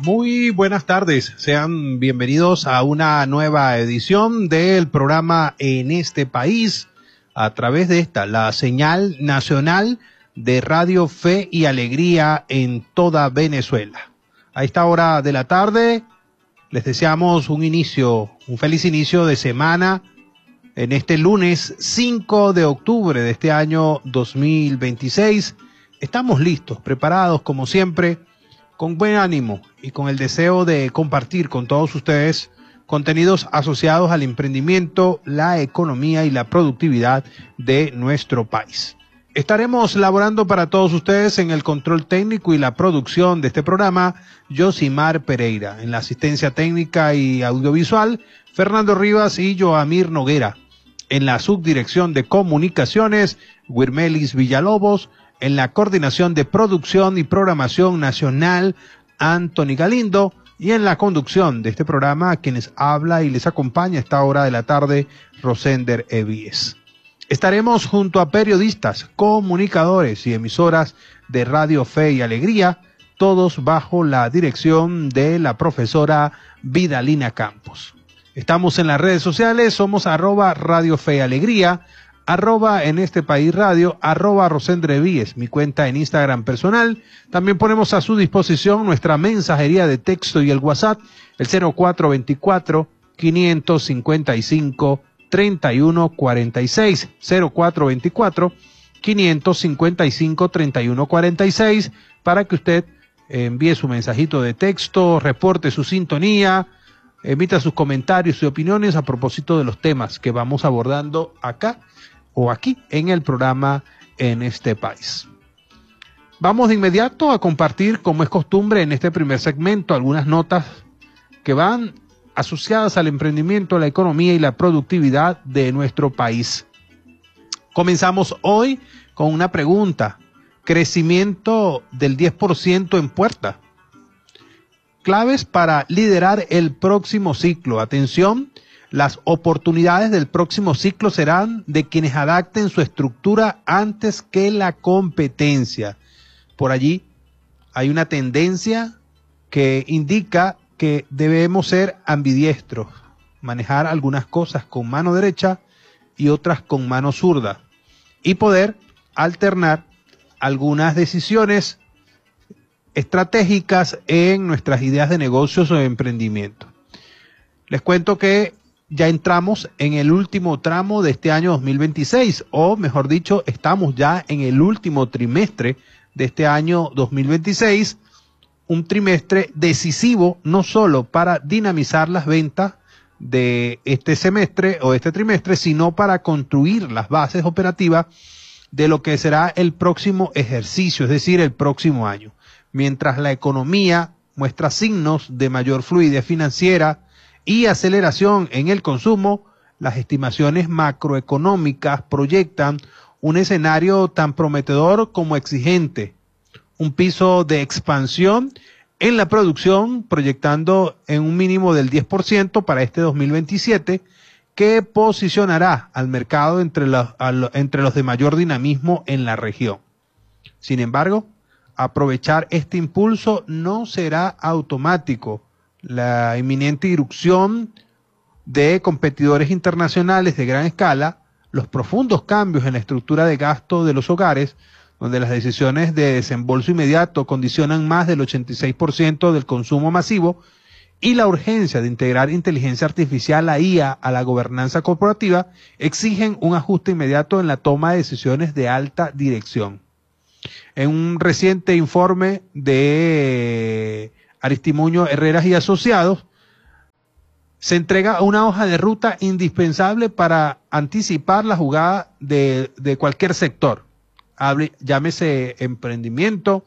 Muy buenas tardes, sean bienvenidos a una nueva edición del programa En este País a través de la señal nacional de Radio Fe y Alegría en toda Venezuela. A esta hora de la tarde les deseamos un feliz inicio de semana en este lunes 5 de octubre de este año 2026. Estamos listos, preparados como siempre, con buen ánimo y con el deseo de compartir con todos ustedes contenidos asociados al emprendimiento, la economía y la productividad de nuestro país. Estaremos laborando para todos ustedes en el control técnico y la producción de este programa, Yosimar Pereira, en la asistencia técnica y audiovisual, Fernando Rivas y Joamir Noguera, en la subdirección de comunicaciones, Wirmelis Villalobos, en la coordinación de producción y programación nacional, Anthony Galindo, y en la conducción de este programa, quienes habla y les acompaña a esta hora de la tarde, Rosender Evíes. Estaremos junto a periodistas, comunicadores y emisoras de Radio Fe y Alegría, todos bajo la dirección de la profesora Vidalina Campos. Estamos en las redes sociales, somos @Radio Fe y Alegría, @En este País Radio, @Rosendre Evíes, mi cuenta en Instagram personal. También ponemos a su disposición nuestra mensajería de texto y el WhatsApp, el 0424-555-3146, 0424-555-3146, para que usted envíe su mensajito de texto, reporte su sintonía, emita sus comentarios y opiniones a propósito de los temas que vamos abordando acá o aquí en el programa En este País. Vamos de inmediato a compartir, como es costumbre en este primer segmento, algunas notas que van asociadas al emprendimiento, la economía y la productividad de nuestro país. Comenzamos hoy con una pregunta: crecimiento del 10% en puerta. Claves para liderar el próximo ciclo. Atención, las oportunidades del próximo ciclo serán de quienes adapten su estructura antes que la competencia. Por allí hay una tendencia que indica que debemos ser ambidiestros, manejar algunas cosas con mano derecha y otras con mano zurda, y poder alternar algunas decisiones estratégicas en nuestras ideas de negocios o de emprendimiento. Les cuento que ya entramos en el último tramo de este año 2026, o mejor dicho, estamos ya en el último trimestre de este año 2026, un trimestre decisivo no solo para dinamizar las ventas de este semestre o de este trimestre, sino para construir las bases operativas de lo que será el próximo ejercicio, es decir, el próximo año. Mientras la economía muestra signos de mayor fluidez financiera y aceleración en el consumo, las estimaciones macroeconómicas proyectan un escenario tan prometedor como exigente, un piso de expansión en la producción, proyectando en un mínimo del 10% para este 2027, que posicionará al mercado entre los de mayor dinamismo en la región. Sin embargo, aprovechar este impulso no será automático. La inminente irrupción de competidores internacionales de gran escala, los profundos cambios en la estructura de gasto de los hogares, donde las decisiones de desembolso inmediato condicionan más del 86% del consumo masivo, y la urgencia de integrar inteligencia artificial, la IA, a la gobernanza corporativa, exigen un ajuste inmediato en la toma de decisiones de alta dirección. En un reciente informe de Aristimuño Herreras y Asociados, se entrega una hoja de ruta indispensable para anticipar la jugada de cualquier sector. Llámese emprendimiento,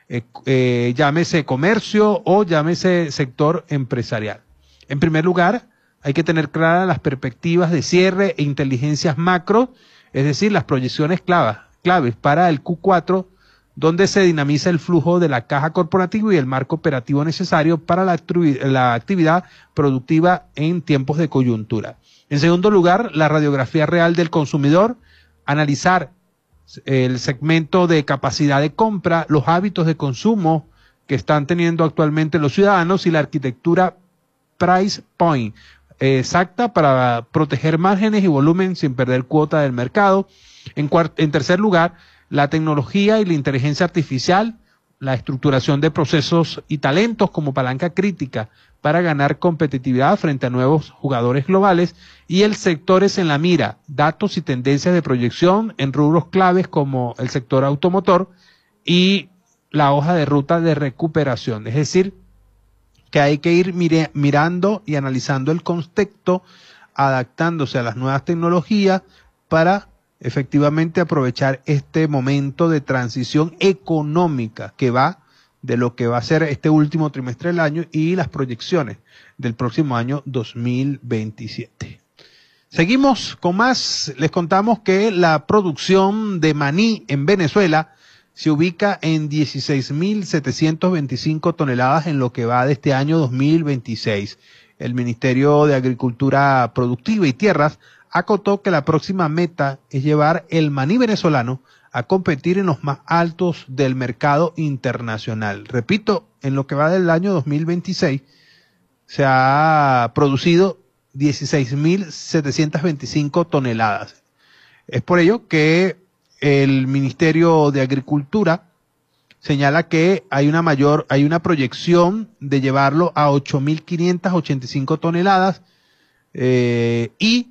llámese comercio o llámese sector empresarial. En primer lugar, hay que tener claras las perspectivas de cierre e inteligencias macro, es decir, las proyecciones claves para el Q4, donde se dinamiza el flujo de la caja corporativa y el marco operativo necesario para la actividad productiva en tiempos de coyuntura. En segundo lugar, la radiografía real del consumidor, analizar el segmento de capacidad de compra, los hábitos de consumo que están teniendo actualmente los ciudadanos y la arquitectura price point, exacta para proteger márgenes y volumen sin perder cuota del mercado. En tercer lugar, la tecnología y la inteligencia artificial, la estructuración de procesos y talentos como palanca crítica para ganar competitividad frente a nuevos jugadores globales, y el sectores en la mira, datos y tendencias de proyección en rubros claves como el sector automotor y la hoja de ruta de recuperación. Es decir, que hay que ir mirando y analizando el contexto, adaptándose a las nuevas tecnologías para efectivamente aprovechar este momento de transición económica que va de lo que va a ser este último trimestre del año y las proyecciones del próximo año 2027. Seguimos con más. Les contamos que la producción de maní en Venezuela se ubica en 16.725 toneladas en lo que va de este año 2026. El Ministerio de Agricultura Productiva y Tierras acotó que la próxima meta es llevar el maní venezolano a competir en los más altos del mercado internacional. Repito, en lo que va del año 2026 se ha producido 16.725 toneladas. Es por ello que el Ministerio de Agricultura señala que hay una proyección de llevarlo a 8.585 toneladas y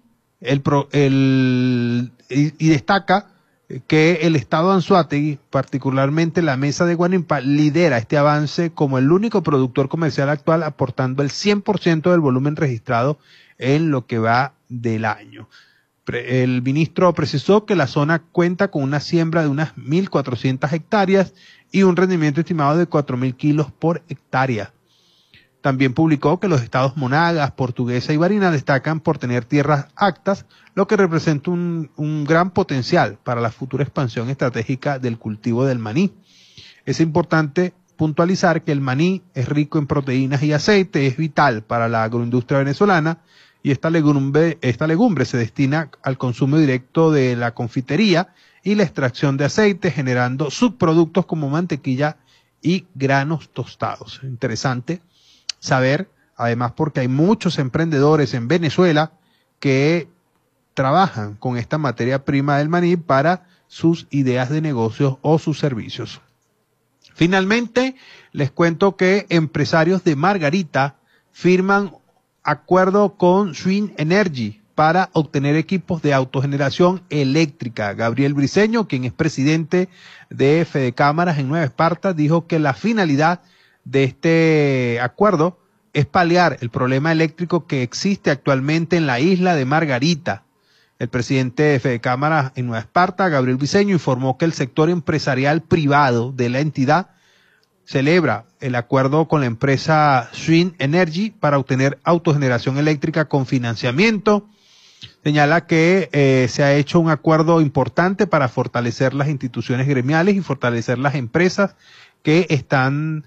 destaca que el Estado Anzoátegui, particularmente la Mesa de Guanimpá, lidera este avance como el único productor comercial actual, aportando el 100% del volumen registrado en lo que va del año. El ministro precisó que la zona cuenta con una siembra de unas 1.400 hectáreas y un rendimiento estimado de 4.000 kilos por hectárea. También publicó que los estados Monagas, Portuguesa y Barinas destacan por tener tierras aptas, lo que representa un gran potencial para la futura expansión estratégica del cultivo del maní. Es importante puntualizar que el maní es rico en proteínas y aceite, es vital para la agroindustria venezolana, y esta legumbre se destina al consumo directo de la confitería y la extracción de aceite, generando subproductos como mantequilla y granos tostados. Interesante saber, además, porque hay muchos emprendedores en Venezuela que trabajan con esta materia prima del maní para sus ideas de negocios o sus servicios. Finalmente, les cuento que empresarios de Margarita firman acuerdo con Swin Energy para obtener equipos de autogeneración eléctrica. Gabriel Briceño, quien es presidente de Fedecámaras en Nueva Esparta, dijo que la finalidad de este acuerdo es paliar el problema eléctrico que existe actualmente en la isla de Margarita. El presidente de Fedecámaras en Nueva Esparta, Gabriel Briceño, informó que el sector empresarial privado de la entidad celebra el acuerdo con la empresa Swin Energy para obtener autogeneración eléctrica con financiamiento. Señala que se ha hecho un acuerdo importante para fortalecer las instituciones gremiales y fortalecer las empresas que están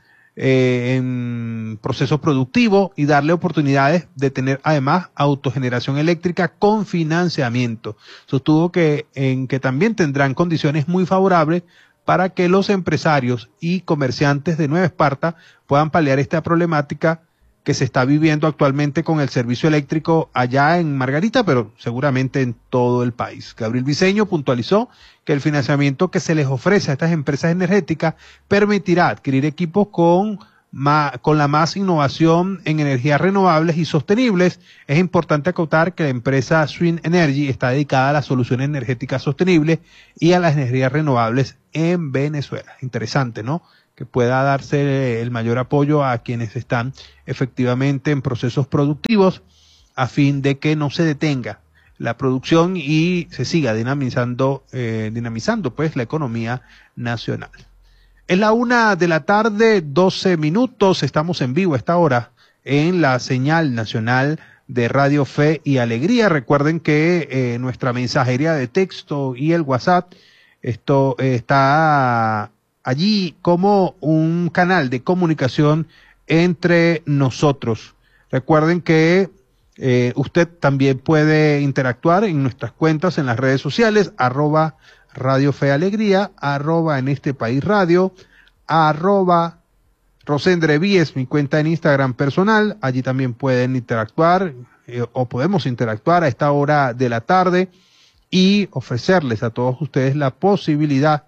en proceso productivo y darle oportunidades de tener además autogeneración eléctrica con financiamiento. Sostuvo que también tendrán condiciones muy favorables para que los empresarios y comerciantes de Nueva Esparta puedan paliar esta problemática que se está viviendo actualmente con el servicio eléctrico allá en Margarita, pero seguramente en todo el país. Gabriel Briceño puntualizó que el financiamiento que se les ofrece a estas empresas energéticas permitirá adquirir equipos con la más innovación en energías renovables y sostenibles. Es importante acotar que la empresa Swin Energy está dedicada a las soluciones energéticas sostenibles y a las energías renovables en Venezuela. Interesante, ¿no? Que pueda darse el mayor apoyo a quienes están efectivamente en procesos productivos a fin de que no se detenga la producción y se siga dinamizando pues la economía nacional. Es la 1:00 p.m, 12 minutos. Estamos en vivo a esta hora en la señal nacional de Radio Fe y Alegría. Recuerden que nuestra mensajería de texto y el WhatsApp, esto está allí como un canal de comunicación entre nosotros. Recuerden que usted también puede interactuar en nuestras cuentas en las redes sociales, @Radio Fe Alegría, @En Este País Radio, Rosendre V es mi cuenta en Instagram personal. Allí también pueden interactuar o podemos interactuar a esta hora de la tarde y ofrecerles a todos ustedes la posibilidad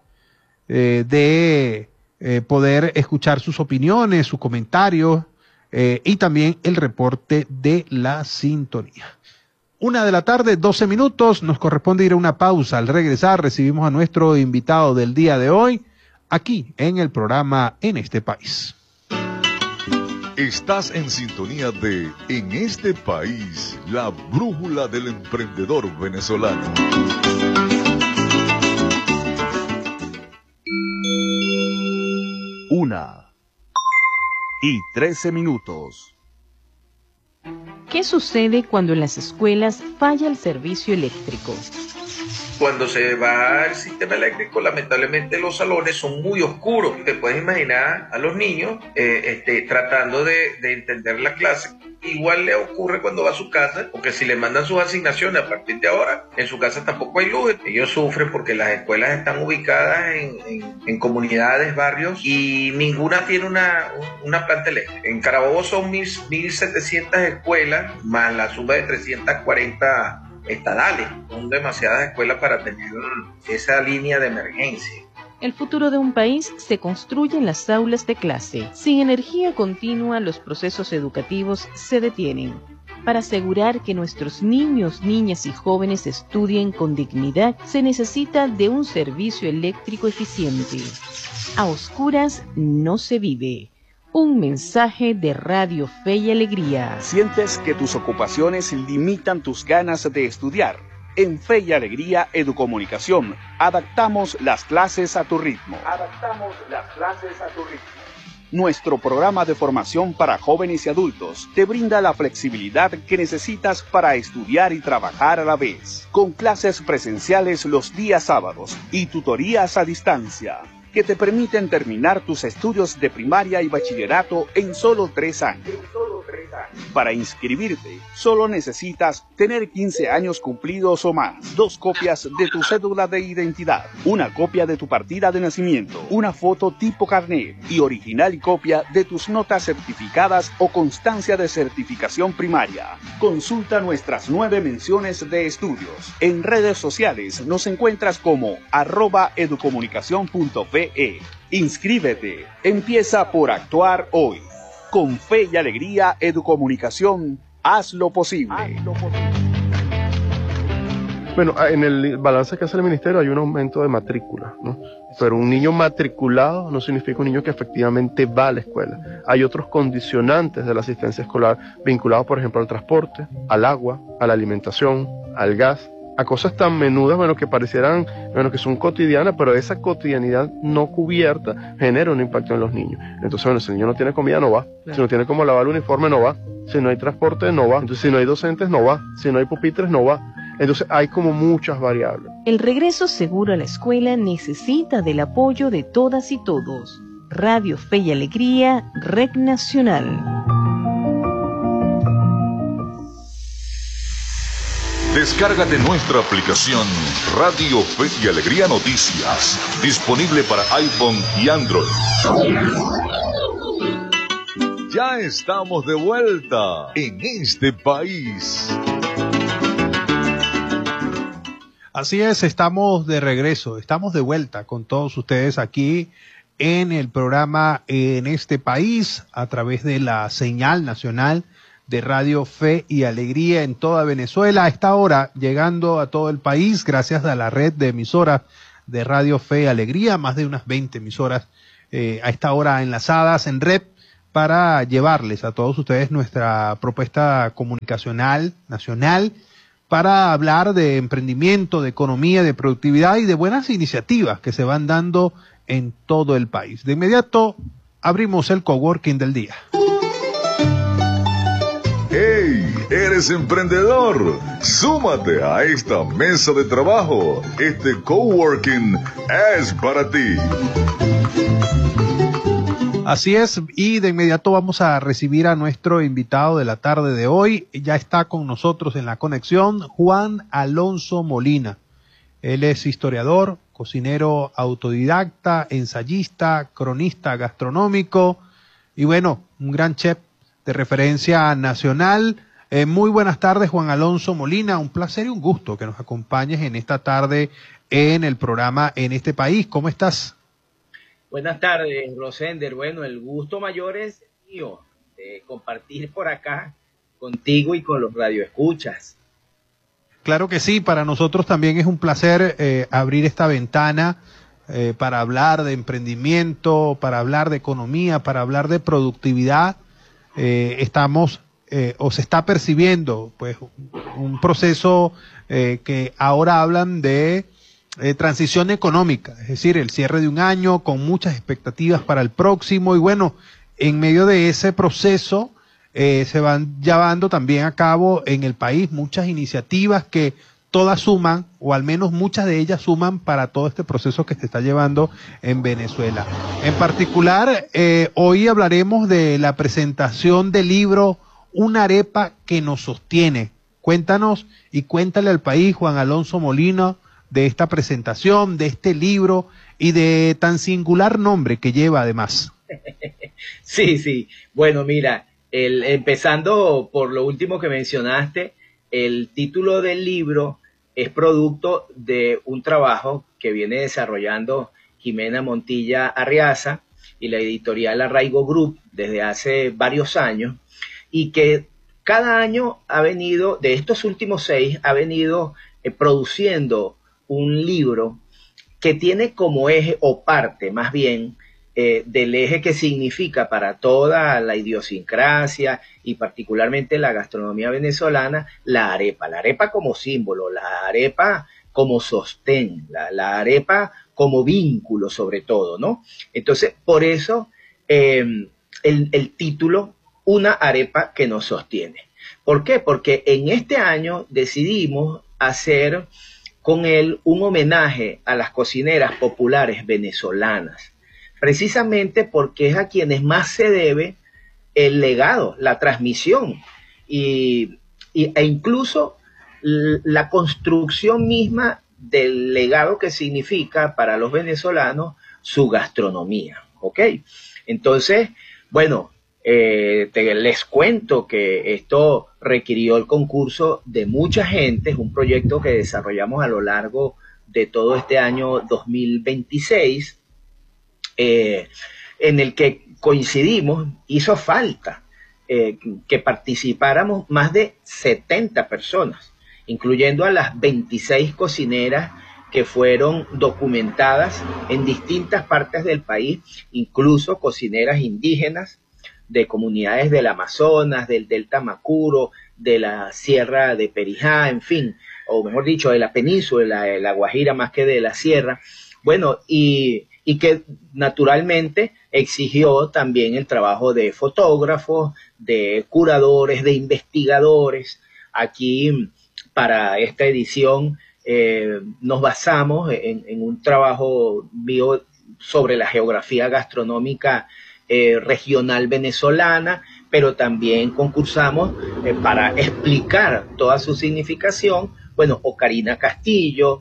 de poder escuchar sus opiniones, sus comentarios y también el reporte de la sintonía. 1:00 PM, 12 minutos, nos corresponde ir a una pausa. Al regresar recibimos a nuestro invitado del día de hoy, aquí en el programa En este País. Estás en sintonía de En este País, la brújula del emprendedor venezolano. 1:13 PM. ¿Qué sucede cuando en las escuelas falla el servicio eléctrico? Cuando se va el sistema eléctrico, lamentablemente los salones son muy oscuros. Te puedes imaginar a los niños tratando de entender la clase. Igual le ocurre cuando va a su casa, porque si le mandan sus asignaciones a partir de ahora, en su casa tampoco hay luz. Ellos sufren porque las escuelas están ubicadas en comunidades, barrios, y ninguna tiene una planta eléctrica. En Carabobo son 1.700 escuelas, más la suma de 340 estadales. Son demasiadas escuelas para tener esa línea de emergencia. El futuro de un país se construye en las aulas de clase. Sin energía continua, los procesos educativos se detienen. Para asegurar que nuestros niños, niñas y jóvenes estudien con dignidad, se necesita de un servicio eléctrico eficiente. A oscuras no se vive. Un mensaje de Radio Fe y Alegría. ¿Sientes que tus ocupaciones limitan tus ganas de estudiar? En Fe y Alegría Educomunicación, adaptamos las clases a tu ritmo. Nuestro programa de formación para jóvenes y adultos te brinda la flexibilidad que necesitas para estudiar y trabajar a la vez. Con clases presenciales los días sábados y tutorías a distancia, que te permiten terminar tus estudios de primaria y bachillerato en solo 3 años. Para inscribirte, solo necesitas tener 15 años cumplidos o más, 2 copias de tu cédula de identidad, una copia de tu partida de nacimiento, una foto tipo carnet y original copia de tus notas certificadas o constancia de certificación primaria. Consulta nuestras 9 menciones de estudios. En redes sociales nos encuentras como @educomunicacion.ve. Inscríbete. Empieza por actuar hoy. Con Fe y Alegría Educomunicación, haz lo posible. Bueno, en el balance que hace el ministerio hay un aumento de matrícula, ¿no? Pero un niño matriculado no significa un niño que efectivamente va a la escuela. Hay otros condicionantes de la asistencia escolar vinculados, por ejemplo, al transporte, al agua, a la alimentación, al gas, a cosas tan menudas, que parecieran, que son cotidianas, pero esa cotidianidad no cubierta genera un impacto en los niños. Entonces, si el niño no tiene comida, no va. Claro. Si no tiene cómo lavar el uniforme, no va. Si no hay transporte, no va. Entonces, si no hay docentes, no va. Si no hay pupitres, no va. Entonces, hay como muchas variables. El regreso seguro a la escuela necesita del apoyo de todas y todos. Radio Fe y Alegría, Red Nacional. Descárgate nuestra aplicación Radio Fe y Alegría Noticias, disponible para iPhone y Android. Ya estamos de vuelta en este país. Así es, estamos de regreso, estamos de vuelta con todos ustedes aquí en el programa En este país, a través de la señal nacional de Radio Fe y Alegría en toda Venezuela. A esta hora, llegando a todo el país, gracias a la red de emisoras de Radio Fe y Alegría, más de unas 20 emisoras a esta hora enlazadas en red para llevarles a todos ustedes nuestra propuesta comunicacional nacional para hablar de emprendimiento, de economía, de productividad y de buenas iniciativas que se van dando en todo el país. De inmediato, abrimos el coworking del día. ¡Hey! ¿Eres emprendedor? ¡Súmate a esta mesa de trabajo! Este coworking es para ti. Así es, y de inmediato vamos a recibir a nuestro invitado de la tarde de hoy. Ya está con nosotros en la conexión Juan Alonso Molina. Él es historiador, cocinero autodidacta, ensayista, cronista gastronómico y bueno, un gran chef de referencia nacional. Muy buenas tardes, Juan Alonso Molina, un placer y un gusto que nos acompañes en esta tarde en el programa En este País. ¿Cómo estás? Buenas tardes, Rosender. Bueno, el gusto mayor es mío de compartir por acá contigo y con los radioescuchas. Claro que sí, para nosotros también es un placer abrir esta ventana para hablar de emprendimiento, para hablar de economía, para hablar de productividad. Estamos o se está percibiendo pues un proceso que ahora hablan de transición económica, es decir, el cierre de un año con muchas expectativas para el próximo, y bueno, en medio de ese proceso se van llevando también a cabo en el país muchas iniciativas que todas suman, o al menos muchas de ellas suman para todo este proceso que se está llevando en Venezuela. En particular, hoy hablaremos de la presentación del libro Una arepa que nos sostiene. Cuéntanos y cuéntale al país, Juan Alonso Molina, de esta presentación, de este libro y de tan singular nombre que lleva además. Sí. Bueno, mira, empezando por lo último que mencionaste, el título del libro es producto de un trabajo que viene desarrollando Jimena Montilla Arriaza y la editorial Arraigo Group desde hace varios años, y que cada año ha venido, de estos últimos 6, ha venido produciendo un libro que tiene como eje, o parte más bien, del eje que significa para toda la idiosincrasia y particularmente la gastronomía venezolana, la arepa como símbolo, la arepa como sostén, la arepa como vínculo sobre todo, ¿no? Entonces, por eso el título, Una arepa que nos sostiene. ¿Por qué? Porque en este año decidimos hacer con él un homenaje a las cocineras populares venezolanas, precisamente porque es a quienes más se debe el legado, la transmisión e incluso la construcción misma del legado que significa para los venezolanos su gastronomía, ¿ok? Entonces, bueno, les cuento que esto requirió el concurso de mucha gente, es un proyecto que desarrollamos a lo largo de todo este año 2026, en el que coincidimos, hizo falta que participáramos más de 70 personas, incluyendo a las 26 cocineras que fueron documentadas en distintas partes del país, incluso cocineras indígenas de comunidades del Amazonas, del Delta Macuro, de la Sierra de Perijá, en fin, o mejor dicho, de la península, de la Guajira más que de la Sierra. Bueno, y que naturalmente exigió también el trabajo de fotógrafos, de curadores, de investigadores. Aquí, para esta edición, nos basamos en un trabajo mío sobre la geografía gastronómica regional venezolana, pero también concursamos para explicar toda su significación, bueno, Ocarina Castillo,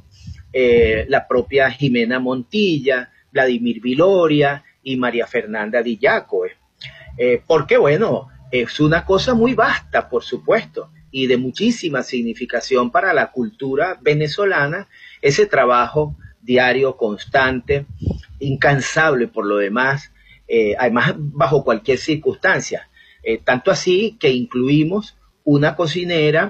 la propia Jimena Montilla, Vladimir Viloria y María Fernanda Di Giacoe, porque bueno, es una cosa muy vasta, por supuesto, y de muchísima significación para la cultura venezolana, ese trabajo diario, constante, incansable por lo demás, además bajo cualquier circunstancia, tanto así que incluimos una cocinera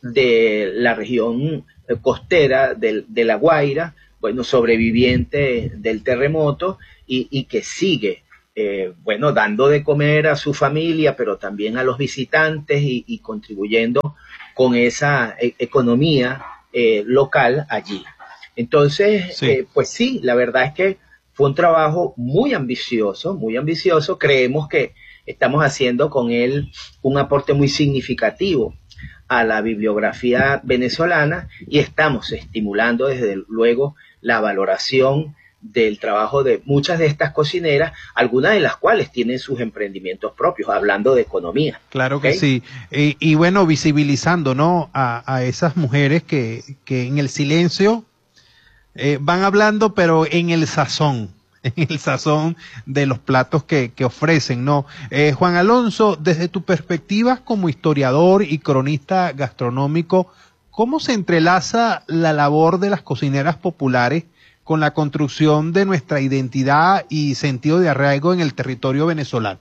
de la región costera de La Guaira, bueno, sobreviviente del terremoto y que sigue, bueno, dando de comer a su familia, pero también a los visitantes y contribuyendo con esa economía local allí. Entonces, sí. Pues sí, la verdad es que fue un trabajo muy ambicioso, muy ambicioso. Creemos que estamos haciendo con él un aporte muy significativo a la bibliografía venezolana y estamos estimulando desde luego la valoración del trabajo de muchas de estas cocineras, algunas de las cuales tienen sus emprendimientos propios, hablando de economía. Claro, ¿okay? Que sí. Y bueno, visibilizando, ¿no?, a esas mujeres que en el silencio van hablando, pero en el sazón. en el sazón de los platos que ofrecen, ¿no? Juan Alonso, desde tu perspectiva como historiador y cronista gastronómico, ¿cómo se entrelaza la labor de las cocineras populares con la construcción de nuestra identidad y sentido de arraigo en el territorio venezolano?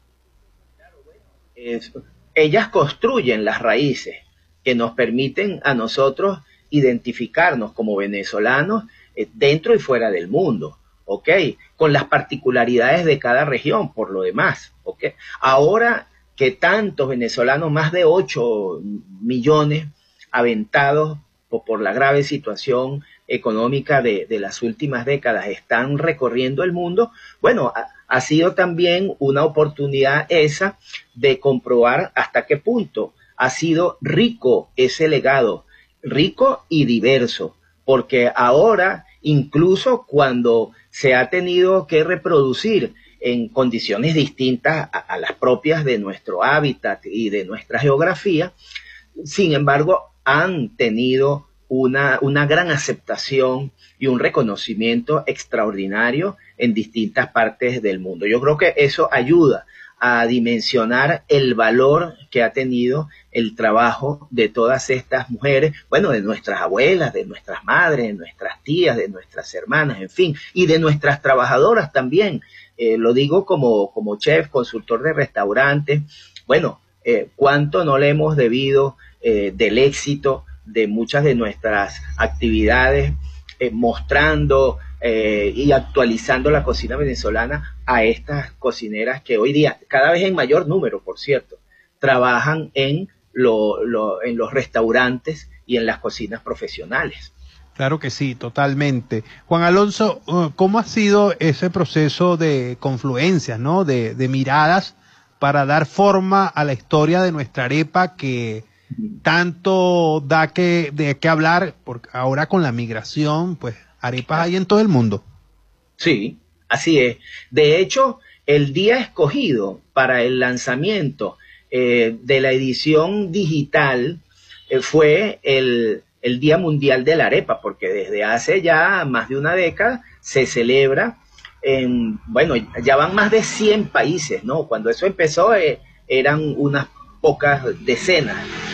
Ellas construyen las raíces que nos permiten a nosotros identificarnos como venezolanos dentro y fuera del mundo, ¿ok? Con las particularidades de cada región, por lo demás, ¿ok? Ahora que tantos venezolanos, más de 8 millones, aventados por la grave situación económica de las últimas décadas, están recorriendo el mundo, bueno, ha sido también una oportunidad esa de comprobar hasta qué punto ha sido rico ese legado, rico y diverso, porque ahora, incluso cuando se ha tenido que reproducir en condiciones distintas a las propias de nuestro hábitat y de nuestra geografía, sin embargo, han tenido una gran aceptación y un reconocimiento extraordinario en distintas partes del mundo. Yo creo que eso ayuda a dimensionar el valor que ha tenido el trabajo de todas estas mujeres, bueno, de nuestras abuelas, de nuestras madres, de nuestras tías, de nuestras hermanas, en fin, y de nuestras trabajadoras también. Lo digo como chef, consultor de restaurantes. Bueno, cuánto no le hemos debido del éxito de muchas de nuestras actividades, mostrando y actualizando la cocina venezolana a estas cocineras que hoy día, cada vez en mayor número, por cierto, trabajan en los restaurantes y en las cocinas profesionales. Claro que sí, totalmente. Juan Alonso, ¿cómo ha sido ese proceso de confluencias, ¿no? de miradas para dar forma a la historia de nuestra arepa que tanto da de qué hablar, porque ahora con la migración, pues arepas hay en todo el mundo? Sí, así es. De hecho, el día escogido para el lanzamiento de la edición digital fue el Día Mundial de la Arepa, porque desde hace ya más de una década se celebra bueno, ya van más de 100 países, ¿no? Cuando eso empezó eran unas pocas decenas,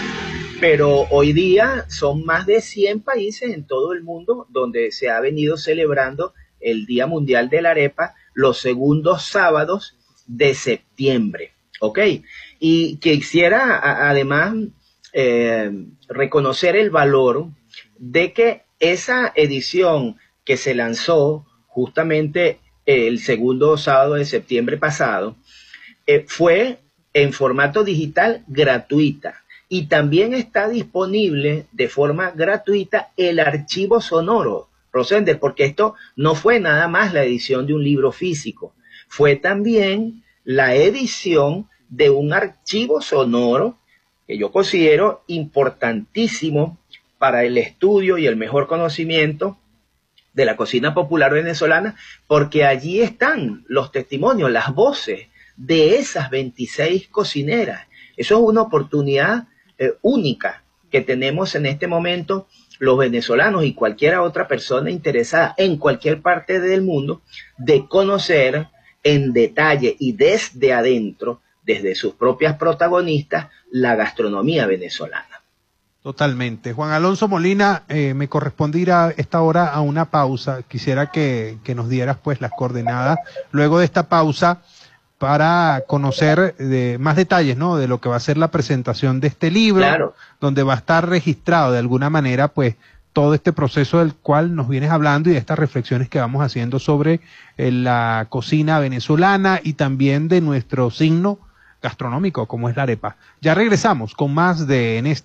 pero hoy día son más de 100 países en todo el mundo donde se ha venido celebrando el Día Mundial de la Arepa los segundos sábados de septiembre, ¿ok? Y quisiera además reconocer el valor de que esa edición que se lanzó justamente el segundo sábado de septiembre pasado fue en formato digital gratuita, y también está disponible de forma gratuita el archivo sonoro, Rosender, porque esto no fue nada más la edición de un libro físico, fue también la edición de un archivo sonoro que yo considero importantísimo para el estudio y el mejor conocimiento de la cocina popular venezolana, porque allí están los testimonios, las voces de esas 26 cocineras. Eso es una oportunidad única que tenemos en este momento los venezolanos y cualquier otra persona interesada en cualquier parte del mundo de conocer en detalle y desde adentro, desde sus propias protagonistas, la gastronomía venezolana. Totalmente. Juan Alonso Molina, me corresponde ir a esta hora a una pausa. Quisiera que nos dieras pues las coordenadas luego de esta pausa para conocer más detalles, ¿no? De lo que va a ser la presentación de este libro, claro, donde va a estar registrado de alguna manera pues todo este proceso del cual nos vienes hablando y de estas reflexiones que vamos haciendo sobre la cocina venezolana y también de nuestro signo gastronómico como es la arepa. Ya regresamos con más de En este